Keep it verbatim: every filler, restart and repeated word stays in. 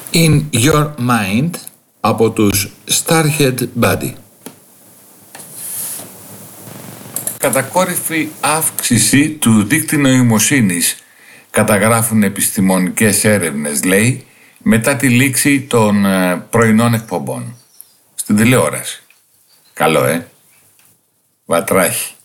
In Your Mind από τους Starhead Buddy. Κατακόρυφη αύξηση του δίκτυου νοημοσύνης καταγράφουν επιστημονικές έρευνες, λέει, μετά τη λήξη των πρωινών εκπομπών στην τηλεόραση. Καλό, ε? Βατράχη.